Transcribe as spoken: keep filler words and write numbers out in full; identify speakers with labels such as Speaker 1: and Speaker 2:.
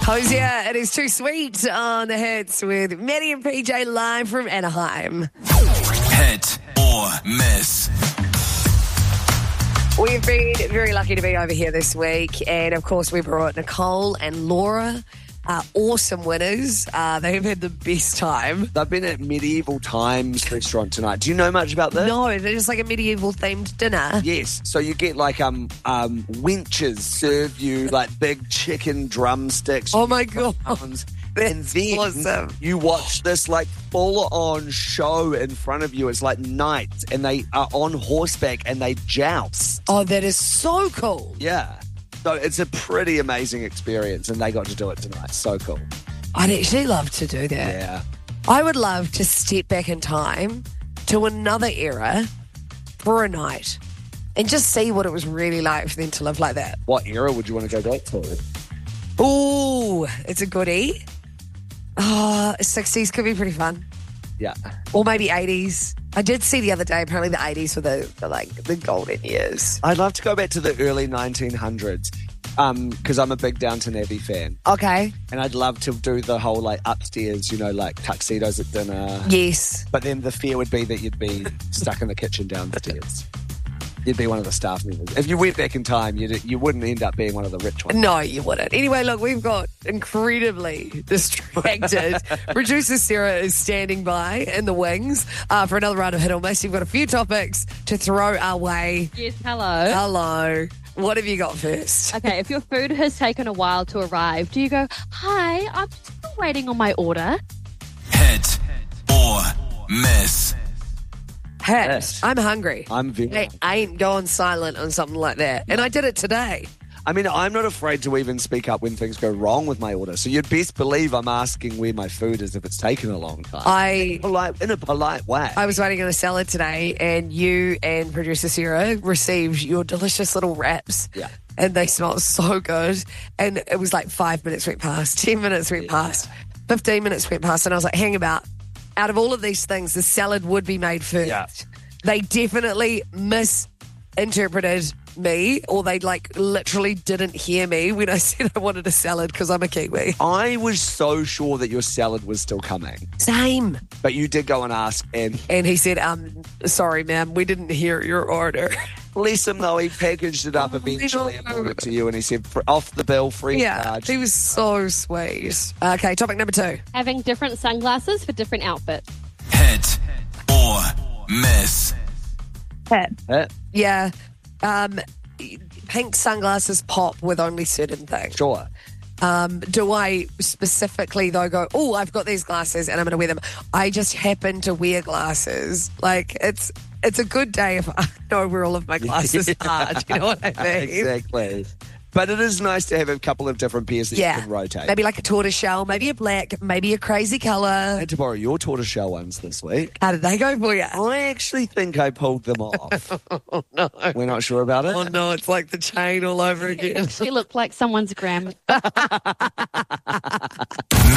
Speaker 1: Hosier, it is Too Sweet on the hits with Maddie and P J live from Anaheim.
Speaker 2: Hit or miss.
Speaker 1: We've been very lucky to be over here this week, and of course we brought Nicole and Laura, uh, awesome winners. Uh, they have had the best time.
Speaker 3: They've been at Medieval Times restaurant tonight. Do you know much about this?
Speaker 1: No, they're just like a medieval themed dinner.
Speaker 3: Yes, so you get like um um wenches serve you like big chicken drumsticks.
Speaker 1: Oh my God.
Speaker 3: And then
Speaker 1: awesome.
Speaker 3: you watch this like full-on show in front of you. It's like knights, and they are on horseback and they joust.
Speaker 1: Oh, that is so cool.
Speaker 3: Yeah. So it's a pretty amazing experience, and they got to do it tonight. So cool.
Speaker 1: I'd actually love to do that.
Speaker 3: Yeah.
Speaker 1: I would love to step back in time to another era for a night and just see what it was really like for them to live like that.
Speaker 3: What era would you want to go back to?
Speaker 1: Ooh, it's a goodie. Oh, sixties could be pretty fun.
Speaker 3: Yeah.
Speaker 1: Or maybe eighties. I did see the other day, apparently the eighties were the, the like the golden years.
Speaker 3: I'd love to go back to the early nineteen hundreds because um, I'm a big Downton Abbey fan.
Speaker 1: Okay.
Speaker 3: And I'd love to do the whole like upstairs, you know, like tuxedos at dinner.
Speaker 1: Yes.
Speaker 3: But then the fear would be that you'd be stuck in the kitchen downstairs. You'd be one of the staff members. If you went back in time, you'd, you wouldn't end up being one of the rich ones.
Speaker 1: No, you wouldn't. Anyway, look, we've got incredibly distracted. Producer Sarah is standing by in the wings uh, for another round of Hit or Miss. You've got a few topics to throw our way.
Speaker 4: Yes, hello.
Speaker 1: Hello. What have you got first?
Speaker 4: Okay, if your food has taken a while to arrive, do you go, hi, I'm still waiting on my order?
Speaker 2: Hit or miss.
Speaker 1: Hit.
Speaker 3: Yes.
Speaker 1: I'm hungry.
Speaker 3: I'm very
Speaker 1: I, I ain't going silent on something like that. And I did it today.
Speaker 3: I mean, I'm not afraid to even speak up when things go wrong with my order. So you'd best believe I'm asking where my food is if it's taken a long time.
Speaker 1: I
Speaker 3: polite, in a polite way.
Speaker 1: I was waiting on a salad today, and you and producer Sarah received your delicious little wraps.
Speaker 3: Yeah.
Speaker 1: And they smelled so good. And it was like five minutes went past, ten minutes went past, fifteen minutes went past, and I was like, hang about. Out of all of these things, the salad would be made first.
Speaker 3: Yeah.
Speaker 1: They definitely misinterpreted me, or they like literally didn't hear me when I said I wanted a salad because I'm a Kiwi.
Speaker 3: I was so sure that your salad was still coming.
Speaker 1: Same.
Speaker 3: But you did go and ask, and
Speaker 1: And he said, um, sorry, ma'am, we didn't hear your order.
Speaker 3: bless him though, he packaged it up
Speaker 1: Oh,
Speaker 3: eventually and
Speaker 1: no.
Speaker 3: brought it to you, and he said, "For- off the bill, free
Speaker 1: Yeah,
Speaker 3: charge."
Speaker 1: he was so sweet. Okay, topic number two.
Speaker 4: Having different sunglasses for different outfits.
Speaker 2: Hit or miss.
Speaker 3: Eh,
Speaker 1: Yeah, um, pink sunglasses pop with only certain things.
Speaker 3: Sure.
Speaker 1: Um, do I specifically, though, go, oh, I've got these glasses and I'm going to wear them? I just happen to wear glasses. Like, it's it's a good day if I know where all of my glasses are. Do you know what I mean?
Speaker 3: Exactly. But it is nice to have a couple of different pairs that
Speaker 1: Yeah.
Speaker 3: you can rotate.
Speaker 1: Maybe like a tortoiseshell, maybe a black, maybe a crazy
Speaker 3: I
Speaker 1: colour.
Speaker 3: had to borrow your tortoiseshell ones this week.
Speaker 1: How did they go for you?
Speaker 3: I actually think I pulled them off.
Speaker 1: Oh, no.
Speaker 3: We're not sure about it.
Speaker 1: Oh, no, it's like the chain all over again.
Speaker 4: She looked like someone's grandma.